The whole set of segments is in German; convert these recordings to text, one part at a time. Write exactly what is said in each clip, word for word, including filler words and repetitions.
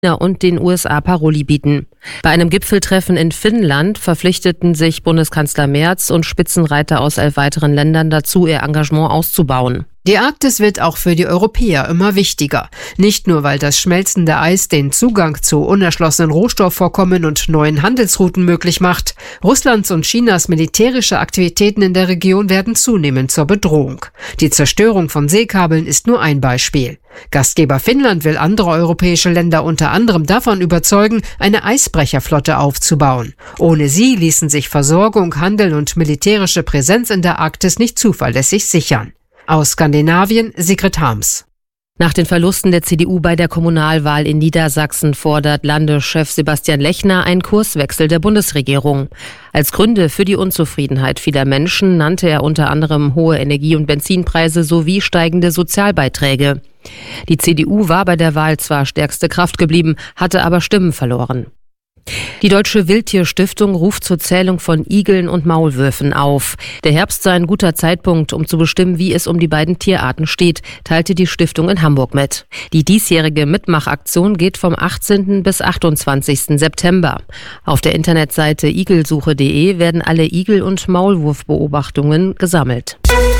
und den U S A Paroli bieten. Bei einem Gipfeltreffen in Finnland verpflichteten sich Bundeskanzler Merz und Spitzenreiter aus elf weiteren Ländern dazu, ihr Engagement auszubauen. Die Arktis wird auch für die Europäer immer wichtiger. Nicht nur, weil das schmelzende Eis den Zugang zu unerschlossenen Rohstoffvorkommen und neuen Handelsrouten möglich macht. Russlands und Chinas militärische Aktivitäten in der Region werden zunehmend zur Bedrohung. Die Zerstörung von Seekabeln ist nur ein Beispiel. Gastgeber Finnland will andere europäische Länder unter anderem davon überzeugen, eine Eisbrecherflotte aufzubauen. Ohne sie ließen sich Versorgung, Handel und militärische Präsenz in der Arktis nicht zuverlässig sichern. Aus Skandinavien, Sigrid Harms. Nach den Verlusten der C D U bei der Kommunalwahl in Niedersachsen fordert Landeschef Sebastian Lechner einen Kurswechsel der Bundesregierung. Als Gründe für die Unzufriedenheit vieler Menschen nannte er unter anderem hohe Energie- und Benzinpreise sowie steigende Sozialbeiträge. Die C D U war bei der Wahl zwar stärkste Kraft geblieben, hatte aber Stimmen verloren. Die Deutsche Wildtierstiftung ruft zur Zählung von Igeln und Maulwürfen auf. Der Herbst sei ein guter Zeitpunkt, um zu bestimmen, wie es um die beiden Tierarten steht, teilte die Stiftung in Hamburg mit. Die diesjährige Mitmachaktion geht vom achtzehnten bis achtundzwanzigsten September. Auf der Internetseite igelsuche punkt de werden alle Igel- und Maulwurfbeobachtungen gesammelt.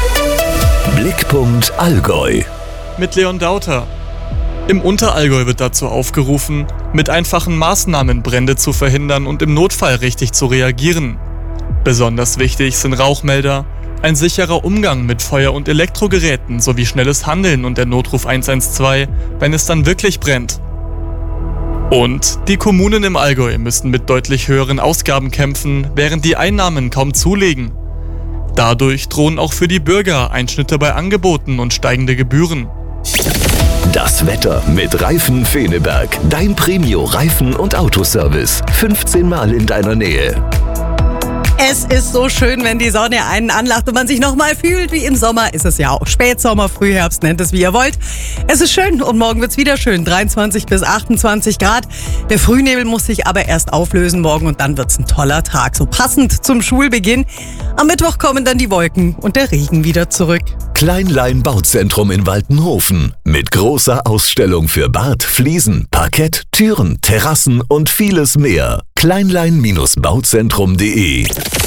Blickpunkt Allgäu mit Leon Dauter. Im Unterallgäu wird dazu aufgerufen, mit einfachen Maßnahmen Brände zu verhindern und im Notfall richtig zu reagieren. Besonders wichtig sind Rauchmelder, ein sicherer Umgang mit Feuer- und Elektrogeräten sowie schnelles Handeln und der Notruf eins eins zwei, wenn es dann wirklich brennt. Und die Kommunen im Allgäu müssen mit deutlich höheren Ausgaben kämpfen, während die Einnahmen kaum zulegen. Dadurch drohen auch für die Bürger Einschnitte bei Angeboten und steigende Gebühren. Das Wetter mit Reifen Feneberg. Dein Premio-Reifen- und Autoservice. fünfzehn Mal in deiner Nähe. Es ist so schön, wenn die Sonne einen anlacht und man sich nochmal fühlt wie im Sommer. Ist es ja auch Spätsommer, Frühherbst, nennt es wie ihr wollt. Es ist schön und morgen wird's wieder schön. dreiundzwanzig bis achtundzwanzig Grad. Der Frühnebel muss sich aber erst auflösen morgen und dann wird's ein toller Tag. So passend zum Schulbeginn. Am Mittwoch kommen dann die Wolken und der Regen wieder zurück. Kleinlein Bauzentrum in Waltenhofen. Mit großer Ausstellung für Bad, Fliesen, Parkett, Türen, Terrassen und vieles mehr. kleinlein Bauzentrum punkt de.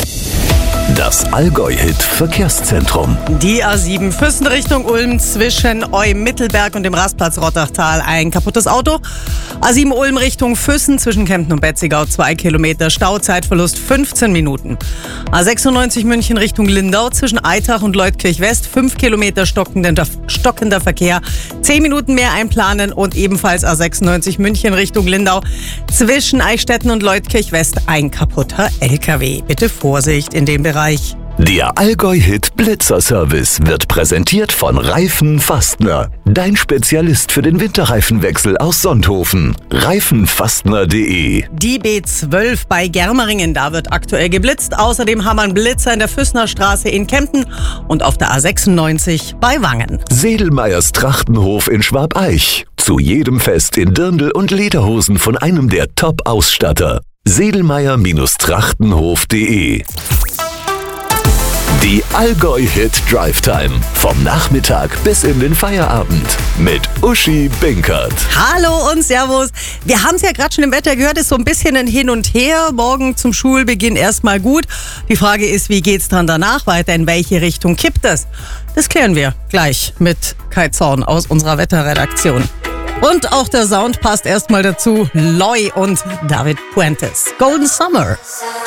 Das Allgäu-Hit Verkehrszentrum. Die A sieben Füssen Richtung Ulm zwischen Eu-Mittelberg und dem Rastplatz Rottachtal ein kaputtes Auto. A sieben Ulm Richtung Füssen zwischen Kempten und Betzigau zwei Kilometer Stau, Zeitverlust fünfzehn Minuten. A sechsundneunzig München Richtung Lindau zwischen Eitach und Leutkirch West fünf Kilometer stockender, stockender Verkehr, zehn Minuten mehr einplanen und ebenfalls A sechsundneunzig München Richtung Lindau zwischen Eichstätten und Leutkirch West ein kaputter L K W. Bitte Vorsicht in dem Bereich. Der Allgäu-Hit Blitzer-Service wird präsentiert von Reifen Fastner. Dein Spezialist für den Winterreifenwechsel aus Sonthofen. reifenfastner punkt de. Die B zwölf bei Germeringen, da wird aktuell geblitzt. Außerdem haben wir einen Blitzer in der Füssnerstraße in Kempten und auf der A sechsundneunzig bei Wangen. Sedelmeyers Trachtenhof in Schwabeich. Zu jedem Fest in Dirndl und Lederhosen von einem der Top-Ausstatter. sedelmeyer Trachtenhof punkt de. Die Allgäu-Hit Drive Time. Vom Nachmittag bis in den Feierabend. Mit Uschi Binkert. Hallo und Servus. Wir haben es ja gerade schon im Wetter gehört, ist so ein bisschen ein Hin und Her. Morgen zum Schulbeginn erstmal gut. Die Frage ist, wie geht's dann danach weiter? In welche Richtung kippt es? Das klären wir gleich mit Kai Zorn aus unserer Wetterredaktion. Und auch der Sound passt erstmal dazu. Loy und David Puentes. Golden Summer.